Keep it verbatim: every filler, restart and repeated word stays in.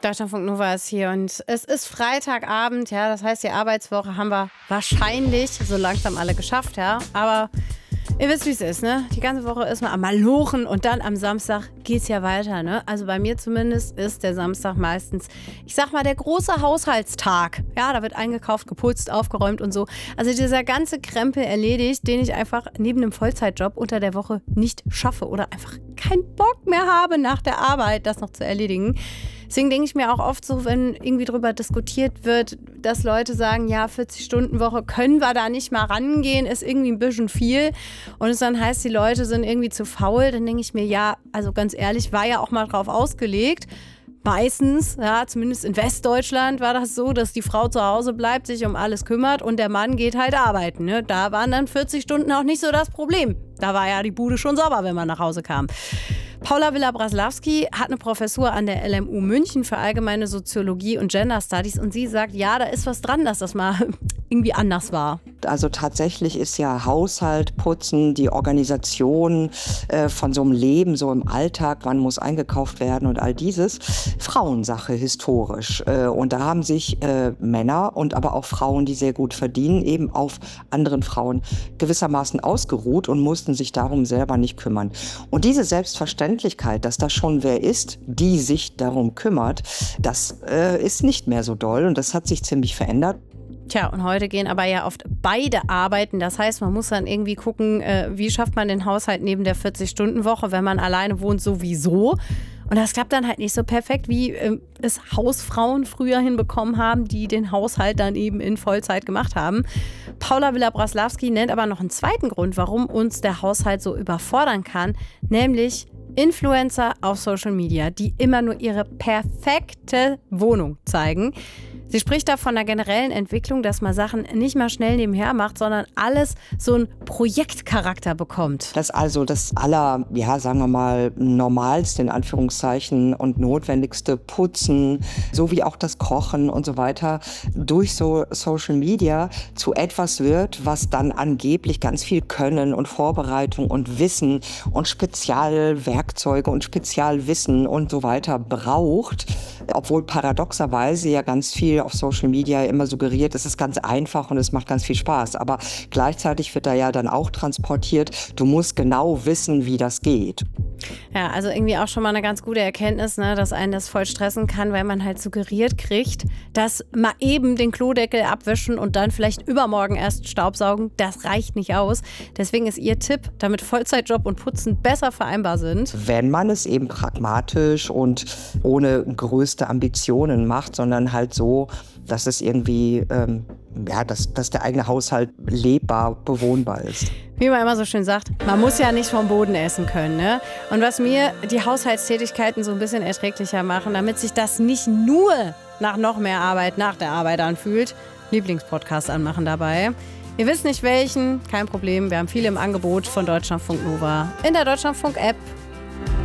Deutschlandfunk Nova ist hier und es ist Freitagabend, ja, das heißt, die Arbeitswoche haben wir wahrscheinlich so langsam alle geschafft, ja, aber ihr wisst, wie es ist, ne? Die ganze Woche ist man am Malochen und dann am Samstag geht's ja weiter, ne? Also bei mir zumindest ist der Samstag meistens, ich sag mal, der große Haushaltstag. Ja, da wird eingekauft, geputzt, aufgeräumt und so. Also dieser ganze Krempel erledigt, den ich einfach neben einem Vollzeitjob unter der Woche nicht schaffe oder einfach keinen Bock mehr habe, nach der Arbeit das noch zu erledigen. Deswegen denke ich mir auch oft so, wenn irgendwie drüber diskutiert wird, dass Leute sagen, ja, vierzig-Stunden-Woche können wir da nicht mal rangehen, ist irgendwie ein bisschen viel. Und es dann heißt, die Leute sind irgendwie zu faul. Dann denke ich mir, ja, also ganz ehrlich, war ja auch mal drauf ausgelegt. Meistens, ja, zumindest in Westdeutschland war das so, dass die Frau zu Hause bleibt, sich um alles kümmert und der Mann geht halt arbeiten. Ne? Da waren dann vierzig Stunden auch nicht so das Problem. Da war ja die Bude schon sauber, wenn man nach Hause kam. Paula Villa-Braslawski hat eine Professur an der L M U München für allgemeine Soziologie und Gender Studies und sie sagt, ja, da ist was dran, dass das mal irgendwie anders war. Also tatsächlich ist ja Haushalt, Putzen, die Organisation äh, von so einem Leben, so im Alltag, wann muss eingekauft werden und all dieses, Frauensache historisch. Äh, und da haben sich äh, Männer und aber auch Frauen, die sehr gut verdienen, eben auf anderen Frauen gewissermaßen ausgeruht und mussten sich darum selber nicht kümmern. Und diese Selbstverständlichkeit, dass da schon wer ist, die sich darum kümmert, das äh, ist nicht mehr so doll und das hat sich ziemlich verändert. Tja, und heute gehen aber ja oft beide arbeiten. Das heißt, man muss dann irgendwie gucken, äh, wie schafft man den Haushalt neben der vierzig-Stunden-Woche, wenn man alleine wohnt, sowieso. Und das klappt dann halt nicht so perfekt, wie äh, es Hausfrauen früher hinbekommen haben, die den Haushalt dann eben in Vollzeit gemacht haben. Paula Villa-Braslawski nennt aber noch einen zweiten Grund, warum uns der Haushalt so überfordern kann, nämlich Influencer auf Social Media, die immer nur ihre perfekte Wohnung zeigen. Sie spricht da von einer generellen Entwicklung, dass man Sachen nicht mal schnell nebenher macht, sondern alles so einen Projektcharakter bekommt. Dass also das aller, ja, sagen wir mal, normalste in Anführungszeichen und notwendigste Putzen, sowie auch das Kochen und so weiter, durch so Social Media zu etwas wird, was dann angeblich ganz viel Können und Vorbereitung und Wissen und Spezialwerkzeuge und Spezialwissen und so weiter braucht. Obwohl paradoxerweise ja ganz viel auf Social Media immer suggeriert, es ist ganz einfach und es macht ganz viel Spaß. Aber gleichzeitig wird da ja dann auch transportiert, du musst genau wissen, wie das geht. Ja, also irgendwie auch schon mal eine ganz gute Erkenntnis, ne, dass einen das voll stressen kann, weil man halt suggeriert kriegt, dass mal eben den Klodeckel abwischen und dann vielleicht übermorgen erst Staubsaugen, das reicht nicht aus. Deswegen ist ihr Tipp, damit Vollzeitjob und Putzen besser vereinbar sind. Wenn man es eben pragmatisch und ohne größte Ambitionen macht, sondern halt so, dass es irgendwie, ähm, ja, dass, dass der eigene Haushalt lebbar, bewohnbar ist. Wie man immer so schön sagt, man muss ja nicht vom Boden essen können, ne? Und was mir die Haushaltstätigkeiten so ein bisschen erträglicher machen, damit sich das nicht nur nach noch mehr Arbeit nach der Arbeit anfühlt, Lieblingspodcast anmachen dabei. Ihr wisst nicht welchen, kein Problem, wir haben viele im Angebot von Deutschlandfunk Nova in der Deutschlandfunk-App.